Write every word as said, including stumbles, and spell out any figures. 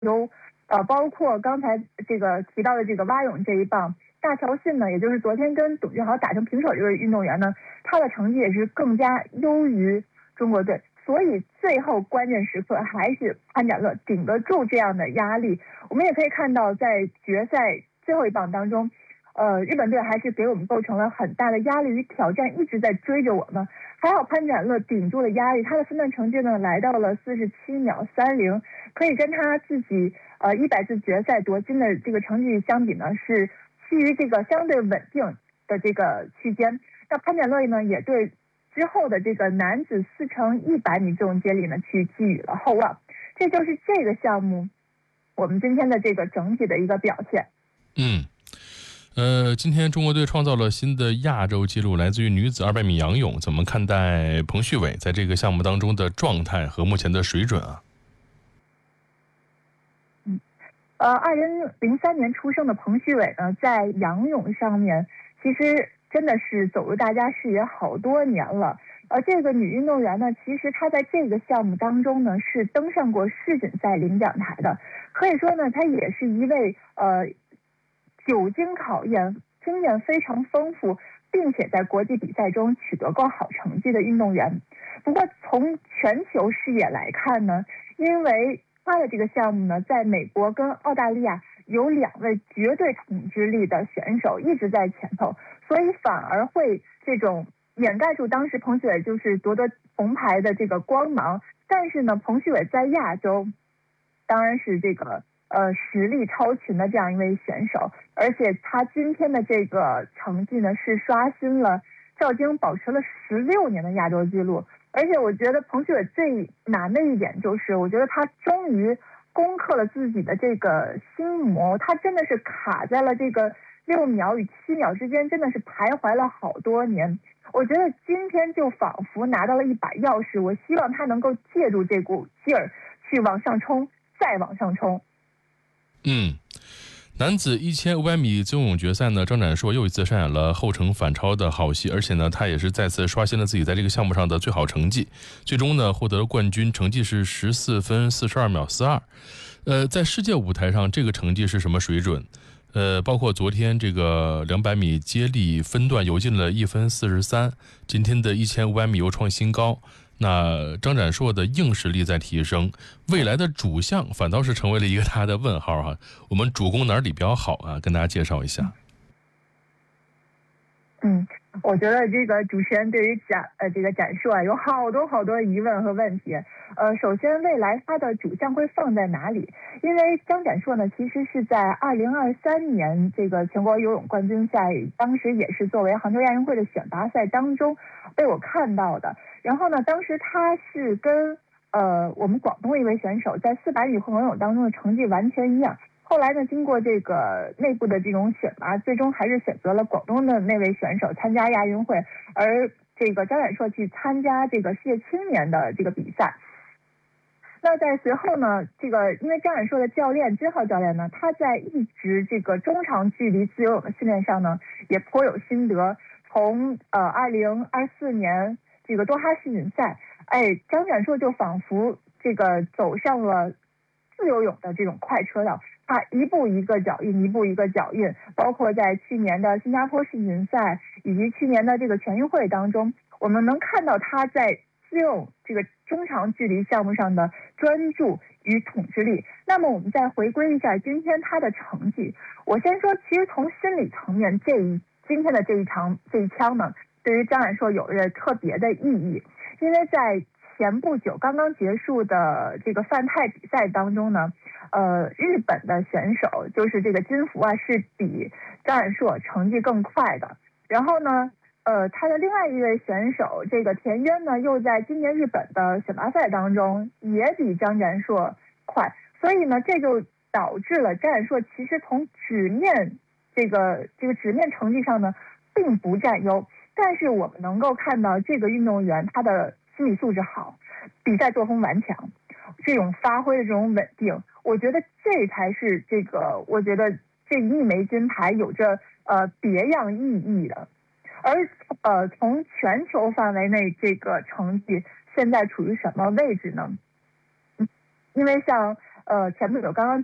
由呃包括刚才这个提到的这个蛙泳这一棒，大乔信呢，也就是昨天跟董俊豪打成平手这位运动员呢，他的成绩也是更加优于中国队。所以最后关键时刻还是潘展乐顶得住这样的压力。我们也可以看到，在决赛最后一棒当中，呃，日本队还是给我们构成了很大的压力与挑战，一直在追着我们。还好潘展乐顶住了压力，他的分段成绩呢来到了四十七秒三零，可以跟他自己呃一百次决赛夺金的这个成绩相比呢，是基于这个相对稳定的这个区间。那潘展乐呢，也对之后的这个男子四乘一百米自由接力呢，去寄予了厚望。这就是这个项目我们今天的这个整体的一个表现。 嗯，呃，今天中国队创造了新的亚洲纪录，来自于女子二百米仰泳。怎么看待彭旭伟在这个项目当中的状态和目前的水准啊？ 嗯，呃，二零零三年出生的彭旭伟呢，在仰泳上面其实真的是走入大家视野好多年了。呃，这个女运动员呢，其实她在这个项目当中呢，是登上过世锦赛领奖台的，可以说呢，她也是一位呃久经考验、经验非常丰富，并且在国际比赛中取得过好成绩的运动员。不过从全球视野来看呢，因为她的这个项目呢，在美国跟澳大利亚有两位绝对统治力的选手一直在前头，所以反而会这种掩盖住当时彭旭伟就是夺得铜牌的这个光芒。但是呢，彭旭伟在亚洲当然是这个呃实力超群的这样一位选手，而且他今天的这个成绩呢，是刷新了赵晶保持了十六年的亚洲纪录。而且我觉得彭旭伟最难的一点就是，我觉得他终于攻克了自己的这个心魔，他真的是卡在了这个六秒与七秒之间，真的是徘徊了好多年。我觉得今天就仿佛拿到了一把钥匙，我希望他能够借助这股劲儿去往上冲，再往上冲。 嗯，男子一千五百米自由泳决赛呢，张展硕又一次上演了后程反超的好戏，而且呢，他也是再次刷新了自己在这个项目上的最好成绩，最终呢获得了冠军，成绩是十四分四十二秒四二。呃，在世界舞台上，这个成绩是什么水准？呃，包括昨天这个两百米接力分段游进了一分四十三，今天的一千五百米又创新高。那张展硕的硬实力在提升，未来的主项反倒是成为了一个大的问号哈。我们主攻哪里比较好啊？跟大家介绍一下。 嗯，我觉得这个主持人对于展呃这个展硕啊有好多好多疑问和问题。呃，首先未来它的主项会放在哪里？因为张展硕呢，其实是在二零二三年这个全国游泳冠军赛，当时也是作为杭州亚运会的选拔赛当中被我看到的。然后呢，当时他是跟呃我们广东一位选手在四百米混合泳当中的成绩完全一样。后来呢，经过这个内部的这种选拔，最终还是选择了广东的那位选手参加亚运会，而这个张展硕去参加这个世界青年的这个比赛。那在随后呢，这个因为张展硕的教练金浩教练呢，他在一直这个中长距离自由泳的训练上呢，也颇有心得。从呃二零二四年这个多哈世锦赛，哎，张展硕就仿佛这个走上了自由泳的这种快车道，他一步一个脚印，一步一个脚印，包括在去年的新加坡世锦赛以及去年的这个全运会当中，我们能看到他在自由泳这个中长距离项目上的专注与统治力。那么我们再回归一下今天他的成绩，我先说，其实从心理层面，这一今天的这一场这一枪呢，对于张展硕有着特别的意义，因为在前不久刚刚结束的这个泛泰比赛当中呢，呃，日本的选手就是这个金福啊，是比张展硕成绩更快的。然后呢，呃，他的另外一位选手这个田渊呢，又在今年日本的选拔赛当中也比张展硕快，所以呢，这就导致了张展硕其实从纸面这个这个纸面成绩上呢，并不占优。但是我们能够看到这个运动员他的心理素质好，比赛作风顽强，这种发挥的这种稳定，我觉得这才是这个，我觉得这一枚金牌有着呃别样意义的。而呃从全球范围内，这个成绩现在处于什么位置呢？因为像呃，前不久刚刚